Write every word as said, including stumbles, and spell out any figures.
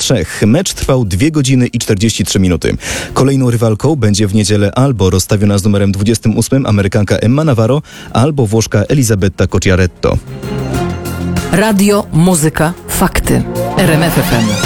trzech. Mecz trwał dwie godziny i czterdzieści trzy minuty. Kolejną rywalką będzie w niedzielę albo rozstawiona z numerem dwudziestym ósmym Amerykanka Emma Navarro, albo Włoszka Elisabetta Cocciaretto. Radio, muzyka, fakty. R M F F M.